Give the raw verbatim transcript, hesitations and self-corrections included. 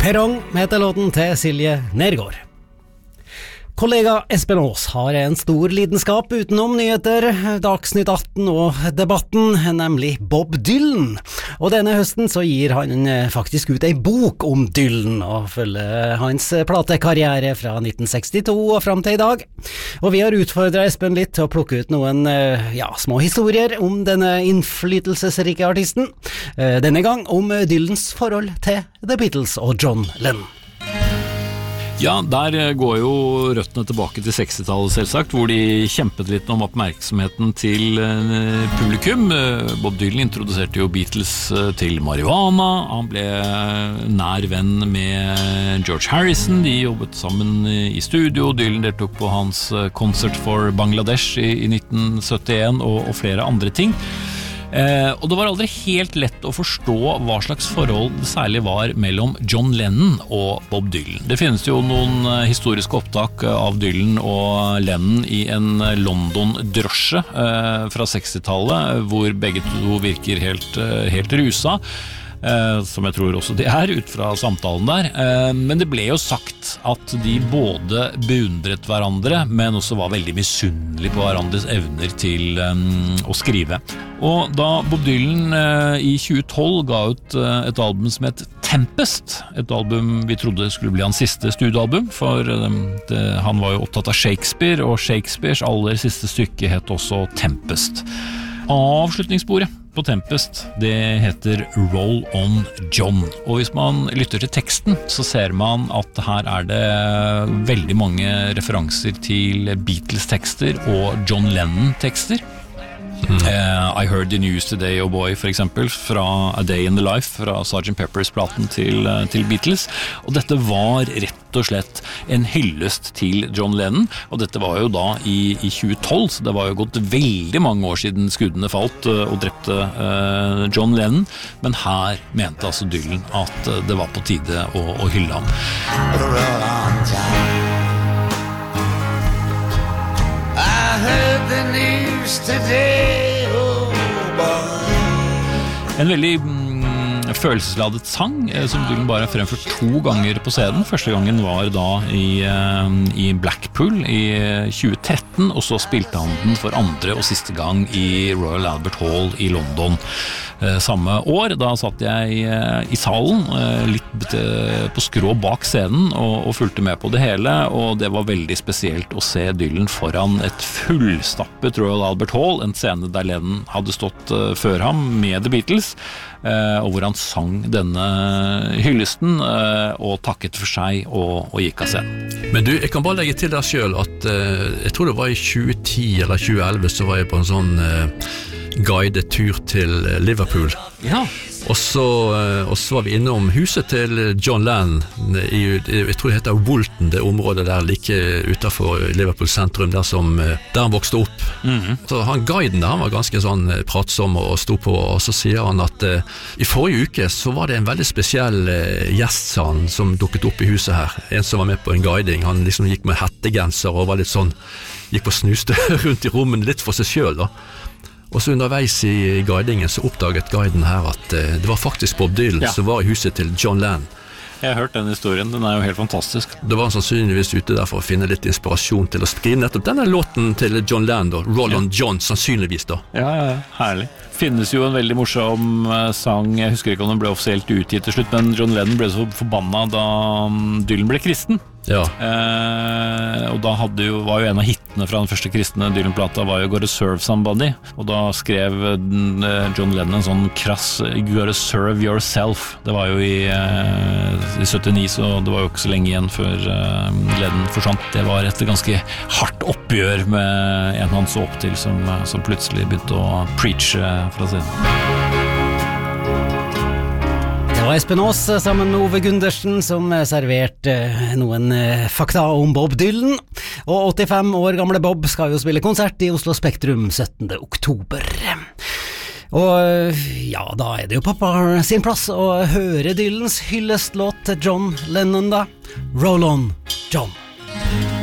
Perrong heter låten til Silje Nergård. Kollega Espen Aas har en stor lidenskap utenom nyheter, Dagsnytt atten og debatten, nemlig Bob Dylan. Og denne høsten så gir han faktisk ut ei bok om Dylan, og følger hans platekarriere fra nitten sekstito og frem til i dag. Og vi har utfordret Espen litt til å plukke ut noen ja, små historier om denne innflytelsesrike artisten. Denne gang om Dylans forhold til The Beatles og John Lennon. Ja, der går jo røttene tilbake til sekstitallet selvsagt, hvor de kjempet litt om oppmerksomheten til publikum. Bob Dylan introduserte jo Beatles til marihuana, han ble nær venn med George Harrison, de jobbet sammen i studio, Dylan deltok på hans Concert for Bangladesh i nitten syttien og, og flere andre ting. Eh, og det var aldri helt lett å forstå hva slags forhold det særlig var mellom John Lennon og Bob Dylan. Det finnes jo noen historiske opptak av Dylan og Lennon i en London-drosje eh, fra sekstitallet, hvor begge to virker helt, helt rusa. Eh, som jeg tror også de er, ut fra samtalen der. Eh, men det ble jo sagt at de både beundret hverandre, men også var veldig misunnelige på hverandres evner til um, å skrive. Og da Bob Dylan eh, i tjue tolv ga ut eh, et album som het Tempest, et album vi trodde skulle bli hans siste studioalbum, for eh, det, han var jo opptatt av Shakespeare, og Shakespeares aller siste stykke het også Tempest. Avslutningssporet på Tempest, det heter Roll on John, og hvis man lytter til teksten så ser man at her er det veldig mange referanser til Beatles-tekster og John Lennon-tekster. Mm. Uh, I Heard the News Today, oh boy, for eksempel, fra A Day in the Life, fra sergeant Peppers-platen til, uh, til Beatles, og dette var rett og slett en hyllest til John Lennon, og dette var jo da i, i tjue tolv, så det var jo gått veldig mange år siden skuddene falt uh, og drepte uh, John Lennon, men her mente altså Dylan at uh, det var på tide å, å hylle ham. I heard the news today, oh boy. En veldig mm, følelsesladet sang eh, som Dylan bare har fremført to ganger på scenen. Første gangen var da i, eh, i Blackpool i tjue tretten, og så spilte han den for andre og siste gang i Royal Albert Hall i London. Eh, samme år, da satt jeg eh, i salen, eh, litt eh, på skrå bak scenen og, og fulgte med på det hele, og det var veldig spesielt å se Dylan foran et fullstappet Royal Albert Hall, en scene der Lennon hadde stått eh, før ham med The Beatles, eh, og hvor han sang denne hyllesten eh, og takket for seg og, og gikk av scenen. Men du, jeg kan bare legge til der selv at eh, jeg tror det var i tjue ti eller tjue elleve så var jeg på en sånn eh, guidet tur til Liverpool. Ja. Og så, og så var vi innom huset til John Lennon i, jeg tror det heter Woolton, det området der like utenfor Liverpool sentrum, der, som, der han vokste opp. Mm-hmm. Så han guiden der, han var ganske sånn pratsom og sto på, og så sier han at uh, i forrige uke så var det en veldig spesiell uh, gjest han, som dukket opp i huset her. En som var med på en guiding, han liksom gikk med hettegenser og var litt sånn, gikk på snuste rundt i rommet litt for seg selv da. Og så underveis i guidingen så oppdaget guiden her at uh, det var faktisk Bob Dylan ja. Som var i huset til John Lennon. Jeg har hørt den historien, den er jo helt fantastisk. Det var han sannsynligvis ute der for å finne litt inspirasjon til å skrive nettopp denne låten til John Lennon, da. Roll on ja. John, sannsynligvis da. Ja, ja, ja, herlig. Finnes jo en veldig morsom sang, jeg husker ikke om den ble offisielt utgitt til slutt, men John Lennon ble så forbanna da Dylan ble kristen. Ja. Eh, og da hadde jo, var jo en av hittene fra den første kristne Dylan-plata var jo Gotta Serve Somebody, og da skrev John Lennon en sånn krass You gotta serve yourself. Det var jo i, eh, i syttini, så det var jo ikke så lenge igjen før eh, Lennon forsvant. Det var et ganske hardt oppgjør med en han så opp til som, som plutselig begynte å preache fra scenen. Det var Espen Aas sammen med Ove Gundersen som serverte noen fakta om Bob Dylan, og åttifem år gamle Bob skal jo spille konsert i Oslo Spektrum syttende oktober. Og ja, da er det jo pappa sin plass å høre Dylans hyllestlåt til John Lennon da. Roll on, John.